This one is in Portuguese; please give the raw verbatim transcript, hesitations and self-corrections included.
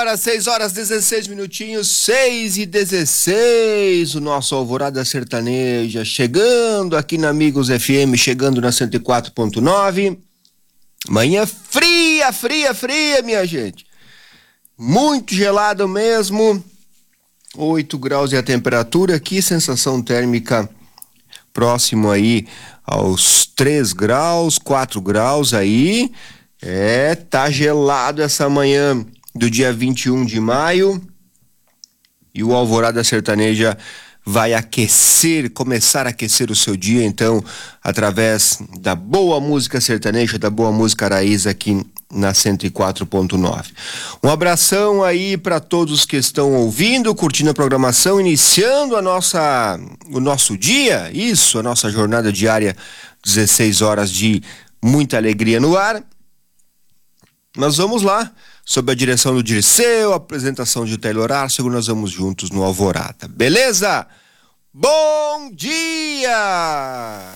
horas, seis horas, dezesseis minutinhos, seis e dezesseis, o nosso Alvorada Sertaneja chegando aqui na Amigos F M, chegando na cento e quatro ponto nove. Manhã fria, fria, fria, minha gente. Muito gelado mesmo. oito graus é a temperatura aqui, sensação térmica próximo aí aos três graus, quatro graus aí. É, tá gelado essa manhã do dia vinte e um de maio. E o Alvorada Sertaneja vai aquecer, começar a aquecer o seu dia, então, através da boa música sertaneja, da boa música raiz aqui na cento e quatro ponto nove. Um abração aí para todos que estão ouvindo, curtindo a programação, iniciando a nossa, o nosso dia, isso, a nossa jornada diária, dezesseis horas de muita alegria no ar. Mas vamos lá, sob a direção do Dirceu, a apresentação de Taylor Arcego, nós vamos juntos no Alvorada, beleza? Bom dia!